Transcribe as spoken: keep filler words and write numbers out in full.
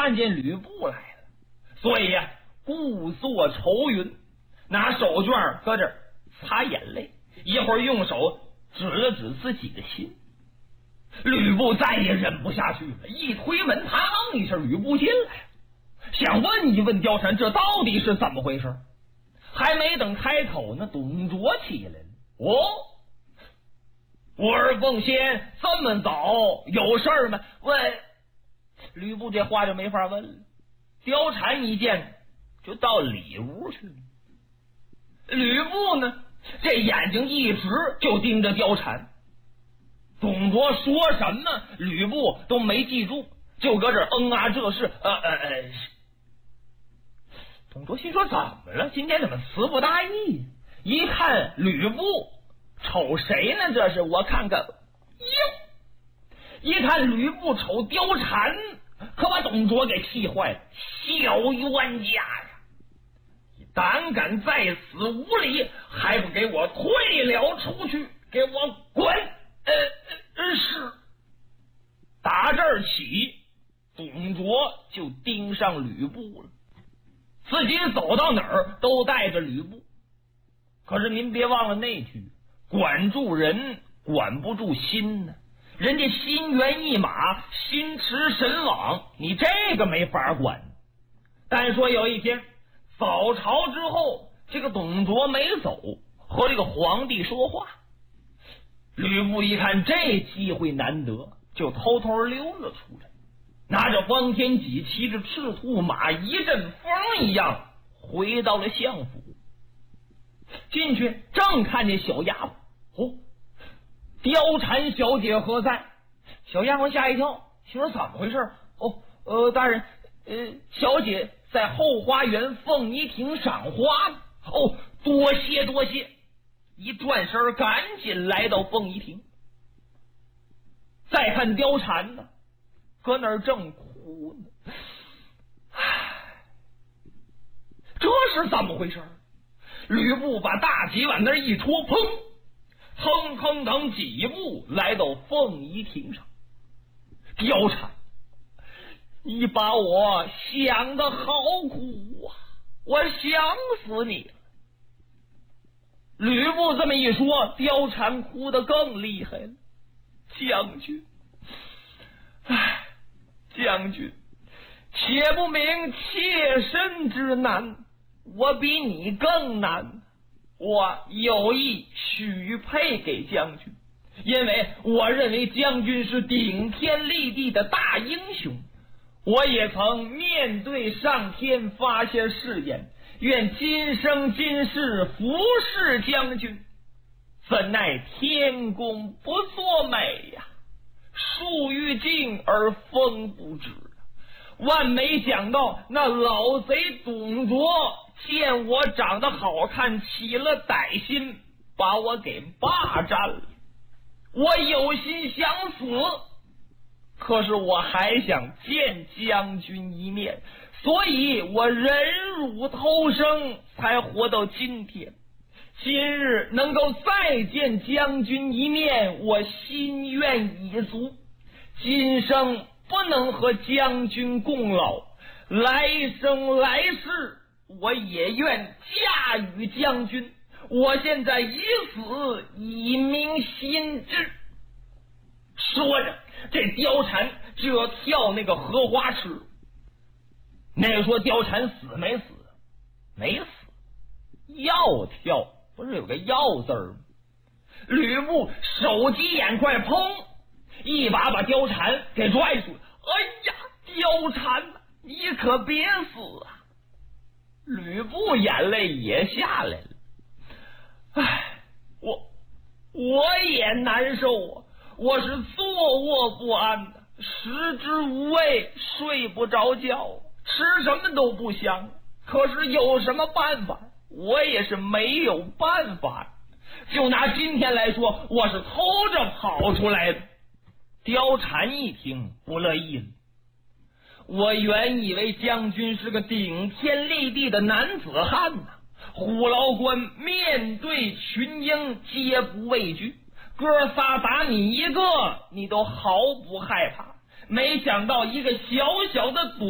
看见吕布来了，所以呀、啊，故作愁云，拿手绢搁这儿擦眼泪，一会儿用手指了指自己的心。吕布再也忍不下去了，一推门，嘡一声，吕布进来了，想问一问貂蝉这到底是怎么回事。还没等开口呢，董卓起来了。哦，我儿奉先这么早有事儿吗？问吕布这话就没法问了。貂蝉一见就到里屋去了。吕布呢，这眼睛一直就盯着貂蝉。董卓说什么吕布都没记住，就搁这嗯啊这是呃呃呃。董卓心说怎么了？今天怎么词不达意？一看吕布，瞅谁呢？这是我看看，哟！一看吕布瞅貂蝉，可把董卓给气坏了。小冤家呀！你胆敢在此无礼，还不给我退了出去！给我滚！呃，呃是。打这儿起，董卓就盯上吕布了。自己走到哪儿都带着吕布，可是您别忘了那句，管住人管不住心呢。人家心猿意马，心驰神往，你这个没法管。但说有一天早朝之后，这个董卓没走，和这个皇帝说话。吕布一看这机会难得，就偷偷溜了出来，拿着方天戟，骑着赤兔马，一阵风一样回到了相府。进去正看见小丫鬟，哦，貂蝉小姐何在？小丫鬟吓一跳，心说怎么回事？哦，呃，大人，呃，小姐在后花园凤仪亭赏花呢。哦，多谢多谢。一转身赶紧来到凤仪亭。再看貂蝉呢，搁那儿正哭呢。唉，这是怎么回事？吕布把大戟往那儿一戳，砰，哼哼等几步来到凤仪亭上。貂蝉，你把我想得好苦啊，我想死你了。吕布这么一说，貂蝉哭得更厉害了。将军，唉，将军，且不明切身之难，我比你更难。我有意许配给将军，因为我认为将军是顶天立地的大英雄。我也曾面对上天发下誓言，愿今生今世服侍将军。怎奈天公不作美呀、啊，树欲静而风不止。万没想到那老贼董卓见我长得好看，起了歹心，把我给霸占了。我有心想死，可是我还想见将军一面，所以我忍辱偷生，才活到今天。今日能够再见将军一面，我心愿已足。今生不能和将军共老，来生来世我也愿嫁与将军。我现在以死以明心志。说着，这貂蝉就要跳那个荷花池。那个说貂蝉死没死？没死，要跳不是有个要字儿吗？吕布手疾眼快，砰，一把把貂蝉给拽住了。哎呀，貂蝉，你可别死啊！吕布眼泪也下来了。唉，我我也难受啊，我是坐卧不安的，食之无味，睡不着觉，吃什么都不香。可是有什么办法？我也是没有办法。就拿今天来说，我是偷着跑出来的。貂蝉一听不乐意了，我原以为将军是个顶天立地的男子汉呐、啊，虎牢关面对群英皆不畏惧，哥仨打你一个你都毫不害怕，没想到一个小小的赌